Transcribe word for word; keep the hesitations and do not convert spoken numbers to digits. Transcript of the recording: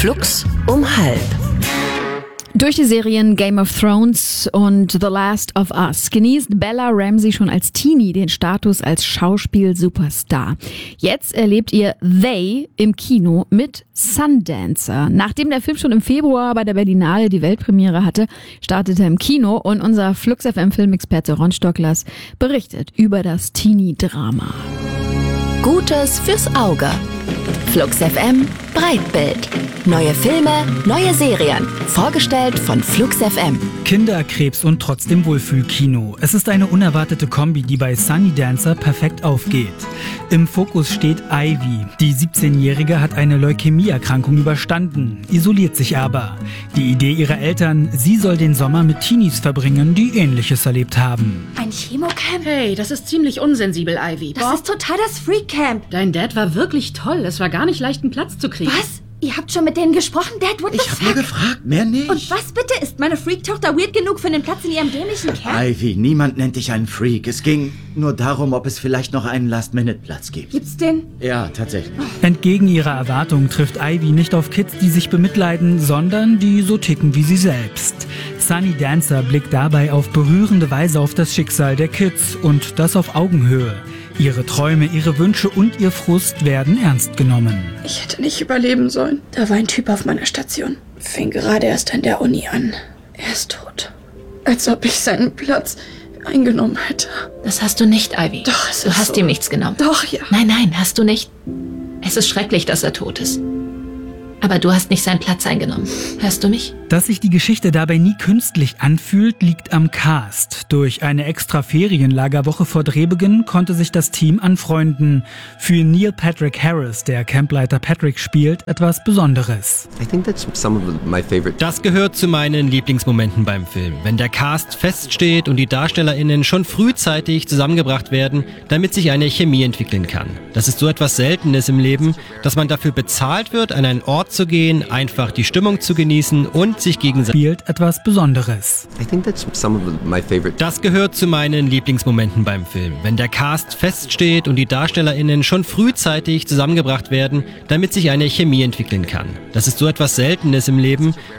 Flux um halb. Durch die Serien Game of Thrones und The Last of Us genießt Bella Ramsey schon als Teenie den Status als Schauspiel-Superstar. Jetzt erlebt ihr They im Kino mit Sundancer. Nachdem der Film schon im Februar bei der Berlinale die Weltpremiere hatte, startete er im Kino und unser Flux F M-Filmexperte Ron Stocklers berichtet über das Teenie-Drama. Gutes fürs Auge. Flux F M Breitbild. Neue Filme, neue Serien. Vorgestellt von Flux F M. Kinderkrebs und trotzdem Wohlfühlkino. Es ist eine unerwartete Kombi, die bei Sundancer perfekt aufgeht. Im Fokus steht Ivy. Die siebzehnjährige hat eine Leukämieerkrankung überstanden, isoliert sich aber. Die Idee ihrer Eltern, sie soll den Sommer mit Teenies verbringen, die Ähnliches erlebt haben. Ein Chemocamp? Hey, das ist ziemlich unsensibel, Ivy. Das Boah, ist total das Freak-Camp. Dein Dad war wirklich toll. Es war gar nicht leicht, einen Platz zu kriegen. Was? Ihr habt schon mit denen gesprochen, Dad? What the Ich hab fuck? nur gefragt, mehr nicht. Und was bitte? Ist meine Freak-Tochter weird genug für einen Platz in ihrem dämlichen Camp? Ivy, niemand nennt dich einen Freak. Es ging nur darum, ob es vielleicht noch einen Last-Minute-Platz gibt. Gibt's den? Ja, tatsächlich. Entgegen ihrer Erwartungen trifft Ivy nicht auf Kids, die sich bemitleiden, sondern die so ticken wie sie selbst. Sundancer blickt dabei auf berührende Weise auf das Schicksal der Kids und das auf Augenhöhe. Ihre Träume, ihre Wünsche und ihr Frust werden ernst genommen. Ich hätte nicht überleben sollen. Da war ein Typ auf meiner Station. Fing gerade erst an der Uni an. Er ist tot. Als ob ich seinen Platz eingenommen hätte. Das hast du nicht, Ivy. Doch, es Du ist hast so. ihm nichts genommen. Doch, ja. Nein, nein, hast du nicht. Es ist schrecklich, dass er tot ist. Aber du hast nicht seinen Platz eingenommen. Hörst du mich? Dass sich die Geschichte dabei nie künstlich anfühlt, liegt am Cast. Durch eine extra Ferienlagerwoche vor Drehbeginn konnte sich das Team anfreunden. Für Neil Patrick Harris, der Campleiter Patrick spielt, etwas Besonderes. I think that's some of my favorite. Das gehört zu meinen Lieblingsmomenten beim Film, wenn der Cast feststeht und die DarstellerInnen schon frühzeitig zusammengebracht werden, damit sich eine Chemie entwickeln kann. Das ist so etwas Seltenes im Leben, dass man dafür bezahlt wird, an einen Ort zu gehen, einfach die Stimmung zu genießen und sich gegenseitig Spielt etwas Besonderes. I think that's some of my favorite. Das gehört zu meinen Lieblingsmomenten beim Film, wenn der Cast feststeht und die DarstellerInnen schon frühzeitig zusammengebracht werden, damit sich eine Chemie entwickeln kann. Das ist so etwas Seltenes im Leben,